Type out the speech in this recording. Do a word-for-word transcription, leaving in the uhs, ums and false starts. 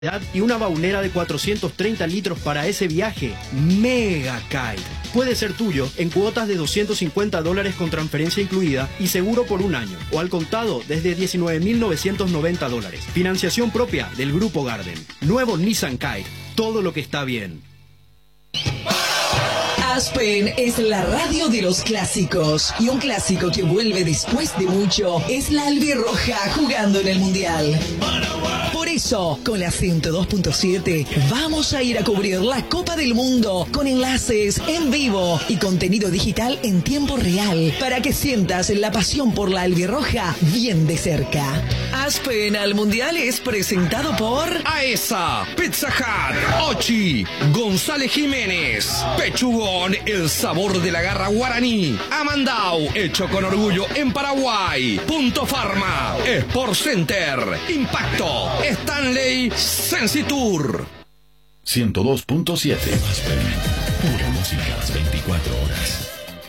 y una baunera de cuatrocientos treinta litros para ese viaje. Mega Kite. Puede ser tuyo en cuotas de doscientos cincuenta dólares con transferencia incluida y seguro por un año, o al contado desde diecinueve mil novecientos noventa dólares. Financiación propia del Grupo Garden. Nuevo Nissan Kite. Todo lo que está bien. Aspen es la radio de los clásicos, y un clásico que vuelve después de mucho es la albirroja jugando en el Mundial. Por eso, con la ciento dos punto siete vamos a ir a cubrir la Copa del Mundo con enlaces en vivo y contenido digital en tiempo real para que sientas la pasión por la albirroja bien de cerca. Aspen al Mundial es presentado por AESA, Pizza Hut, Ochi, González Jiménez, Pechugón, el sabor de la garra guaraní, Amandau, hecho con orgullo en Paraguay, Punto Pharma, Sport Center, Impacto, Stanley, Sensitour. ciento dos punto siete. Aspen, pura música las veinticuatro horas.